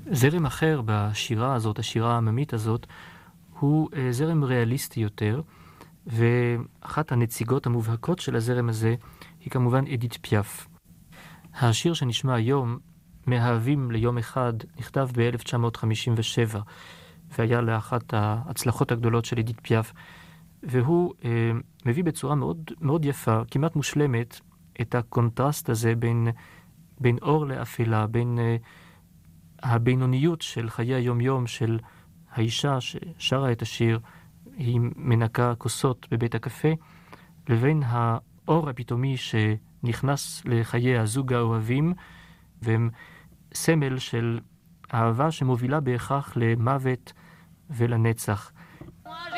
זרם אחר בשירה הזאת, השירה העממית הזאת, הוא זרם ריאליסטי יותר, ואחת הנציגות המובהקות של הזרם הזה היא כמובן אדית פיאף. השיר שנשמע היום, מאהבים ליום אחד, נכתב ב-1957, והיה לאחת ההצלחות הגדולות של אדית פיאף, והוא מביא בצורה מאוד, מאוד יפה, כמעט מושלמת, את הקונטרסט הזה בין אור לאפלה, בין הבינוניות של חיי היום-יום של האישה ששרה את השיר, היא מנקה כוסות בבית הקפה, לבין האור הפתאומי שנכנס לחיי הזוג האוהבים, והם סמל של אהבה שמובילה בהכרח למוות ולנצח.